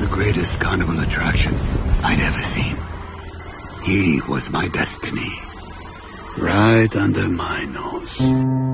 greatest carnival attraction I'd ever seen. He was my destiny. Right under my nose.